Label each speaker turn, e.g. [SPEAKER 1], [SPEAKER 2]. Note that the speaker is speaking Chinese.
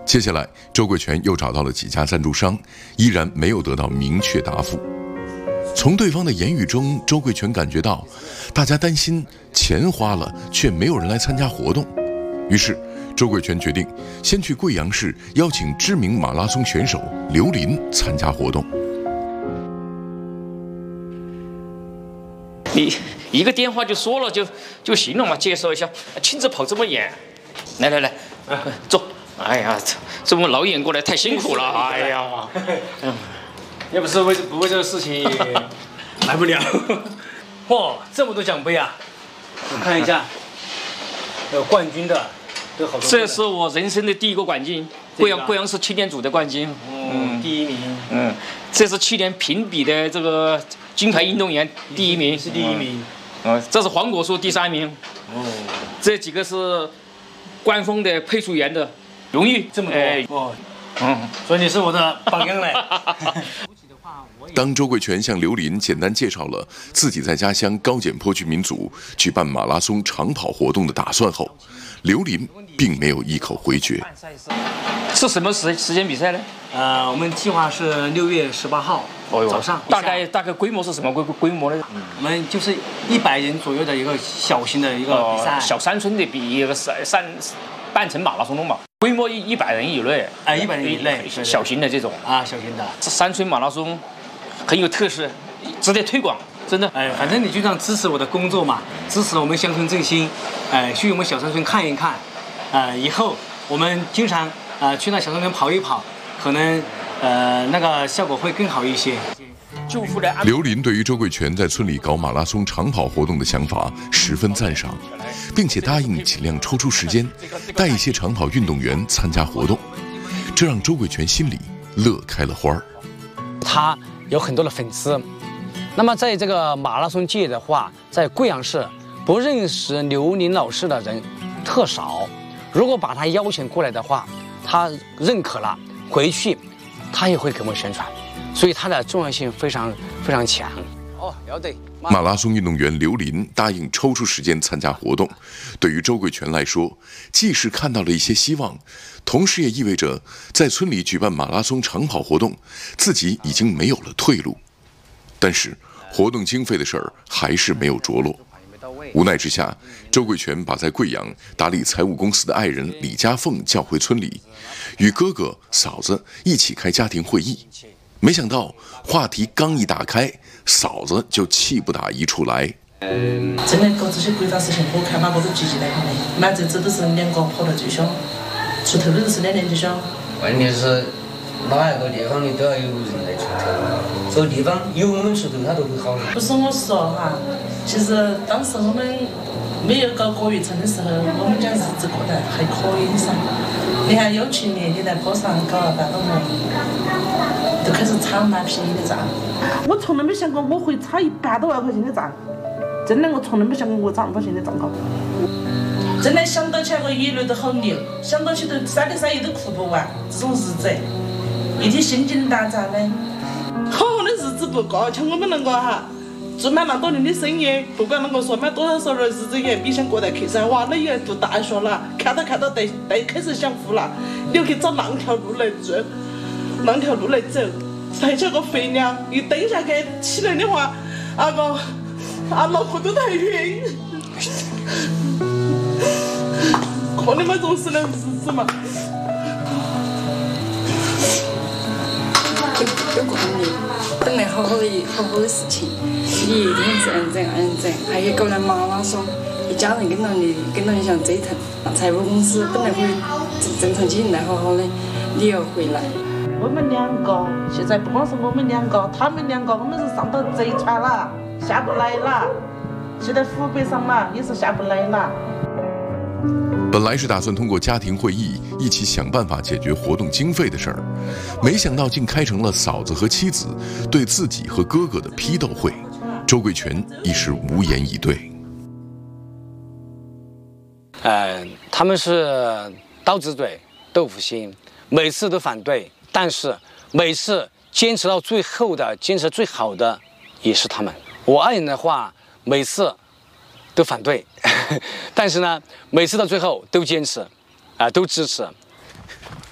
[SPEAKER 1] 接下来，周贵权又找到了几家赞助商，依然没有得到明确答复。从对方的言语中，周贵权感觉到，大家担心钱花了，却没有人来参加活动。于是，周贵权决定先去贵阳市邀请知名马拉松选手刘琳参加活动。
[SPEAKER 2] 你一个电话就说了就行了嘛，介绍一下，亲自跑这么远，来，坐。哎呀，这么老远过来太辛苦了，哎呀，
[SPEAKER 3] 要不是不为这个事情，来不了。嚯，这么多奖杯啊！我看一下，有冠军的，都好多。
[SPEAKER 2] 这是我人生的第一个冠军，贵阳市青年组的冠军。
[SPEAKER 3] 第一名。
[SPEAKER 2] 这是去年评比的这个金牌运动员第一名。
[SPEAKER 3] 是第一名。
[SPEAKER 2] 这是黄果树第3名。这几个是官方的配速员的荣誉。
[SPEAKER 3] 这么多。所以你是我的榜样嘞。
[SPEAKER 1] 当周贵权向刘琳简单介绍了自己在家乡高简坡居民组举办马拉松长跑活动的打算后，刘琳并没有一口回绝。
[SPEAKER 2] 是什么时间比赛呢？
[SPEAKER 3] 我们计划是6月18号早上。
[SPEAKER 2] 大概规模是什么规模呢？
[SPEAKER 3] 我们就是100人左右的一个小型的一个比赛，
[SPEAKER 2] 小山村的比一个半程马拉松嘛。规模100人以内
[SPEAKER 3] ，100人以内，
[SPEAKER 2] 小型的这种
[SPEAKER 3] 小型的。
[SPEAKER 2] 这山村马拉松很有特色，值得推广，真的。
[SPEAKER 3] 反正你就这样支持我的工作嘛，支持我们乡村振兴，去我们小山村看一看，以后我们经常去那小山村跑一跑，可能那个效果会更好一些。
[SPEAKER 1] 刘琳对于周贵权在村里搞马拉松长跑活动的想法十分赞赏，并且答应尽量抽出时间带一些长跑运动员参加活动，这让周贵权心里乐开了花儿。
[SPEAKER 4] 他有很多的粉丝，那么在这个马拉松界的话，在贵阳市不认识刘琳老师的人特少。如果把他邀请过来的话，他认可了，回去他也会给我们宣传。所以它的重要性非常非常强。了解。
[SPEAKER 1] 马拉松运动员刘琳答应抽出时间参加活动，对于周贵权来说，既是看到了一些希望，同时也意味着在村里举办马拉松长跑活动，自己已经没有了退路。但是活动经费的事儿还是没有着落。无奈之下，周贵权把在贵阳打理财务公司的爱人李家凤叫回村里，与哥哥嫂子一起开家庭会议。没想到话题刚一打开，嫂子就气不打一处来。
[SPEAKER 5] 真的搞这些鬼杂事情，我看嘛我都积极来看的。反正这都是2个跑到最凶，出头的都是2年最凶。
[SPEAKER 6] 关键是哪一个地方你都要有人来出头，这个地方有我们出头，它都会好。
[SPEAKER 5] 不是我说哈，其实当时我们没有搞郭玉成的时候，我们家日子过得还可以噻。你看有群里你在坡上搞了半多人，都开始炒蛮便宜的账。我从来没想过我会炒100多万块钱的账，真的，我从来没想过我炒那么多钱的账高。真的想到起来我眼泪都好流，想到起都3天3夜都哭不完。这种日子，一天心惊胆战的。好好的日子不过，像我们那个哈。做满那么多年的生意，不管啷个说，买多少少的日子也比想过得去噻。娃那也读大学了，看到得开始想哭了，你要去找哪条路来走，哪条路来走，再加个肥料，一蹬下去起来的话，脑壳都太晕。可能嘛总是那日子嘛。
[SPEAKER 7] 有惯例，本来好好的事情，你一定这样，还有搞点马拉松，一家人跟到你想折腾，财务公司本来会正常经营得好好的，你要回来。
[SPEAKER 5] 我们2个现在不光是我们2个，他们2个我们是上到贼船了，下不来了。现在湖北省嘛也是下不来了。
[SPEAKER 1] 本来是打算通过家庭会议一起想办法解决活动经费的事儿，没想到竟开成了嫂子和妻子对自己和哥哥的批斗会。周贵权一时无言以对。
[SPEAKER 4] 他们是刀子嘴豆腐心，每次都反对，但是每次坚持到最后的、坚持最好的也是他们。我爱人的话，每次都反对，但是呢，每次到最后都坚持，都支持。